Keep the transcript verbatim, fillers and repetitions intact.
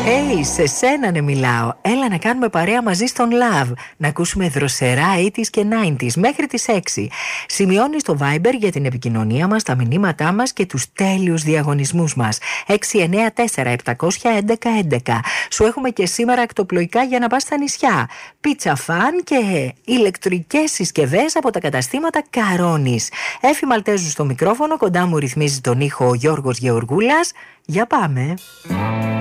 Hey, σε σένα ναι μιλάω. Έλα να κάνουμε παρέα μαζί στον Love. Να ακούσουμε δροσερά ογδόντα και ενενήντα μέχρι τις έξι. Σημειώνεις το Viber για την επικοινωνία μας, τα μηνύματά μας και τους τέλειους διαγωνισμούς μας. έξι εννιά τέσσερα επτά ένα ένα έντεκα. Σου έχουμε και σήμερα ακτοπλοϊκά για να πας στα νησιά. Πίτσα φαν και ηλεκτρικές συσκευές από τα καταστήματα Καρόνης. Έφη Μαλτέζου στο μικρόφωνο, κοντά μου ρυθμίζει τον ήχο ο Γιώργος Γεωργούλας. Για πάμε.